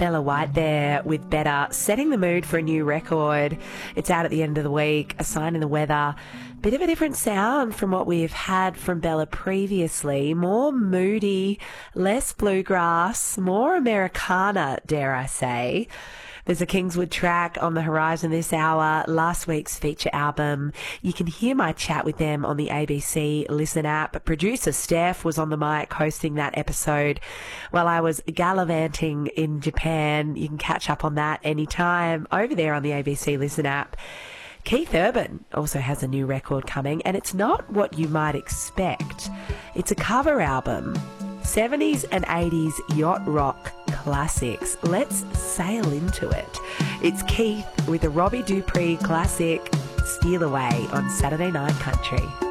Bella White there with Better, setting the mood for a new record. It's out at the end of the week, A Sign in the Weather. Bit of a different sound from what we've had from Bella previously. More moody, less bluegrass, more Americana, dare I say. There's a Kingswood track on the horizon this hour, last week's feature album. You can hear my chat with them on the ABC Listen app. Producer Steph was on the mic hosting that episode while I was gallivanting in Japan. You can catch up on that anytime over there on the ABC Listen app. Keith Urban also has a new record coming, and it's not what you might expect. It's a cover album. 70s and 80s yacht rock classics. Let's sail into it. It's Keith with a Robbie Dupree classic, Steal Away, on Saturday Night Country.